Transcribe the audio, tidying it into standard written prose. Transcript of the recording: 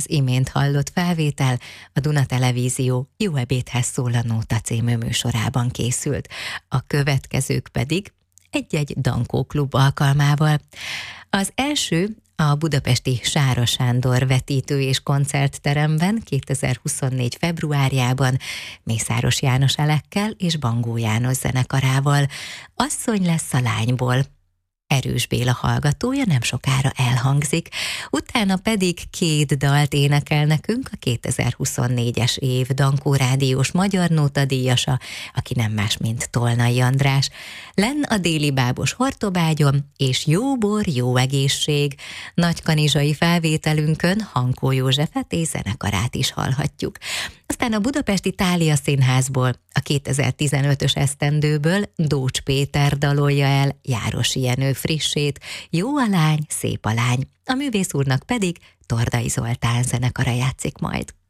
Az imént hallott felvétel a Duna Televízió Jó ebédhez szól a Nóta című műsorában készült. A következők pedig egy-egy Dankó klub alkalmával. Az első a budapesti Sára Sándor vetítő- és koncertteremben 2024. februárjában Mészáros János Elekkel és Bangó János zenekarával. Asszony lesz a lányból. Erős Béla hallgatója nem sokára elhangzik, utána pedig 2 dalt énekel nekünk a 2024-es év Dankó rádiós magyar nóta díjasa, aki nem más, mint Tolnai András. Lenn a déli bábos Hortobágyon, és jó bor, jó egészség. Nagykanizsai felvételünkön Hankó Józsefet és zenekarát is hallhatjuk. Aztán a budapesti Thália Színházból, a 2015-ös esztendőből Dócs Péter dalolja el Járosi Jenő frissét, Jó a lány, szép a lány. A művész úrnak pedig Tordai Zoltán zenekara játszik majd.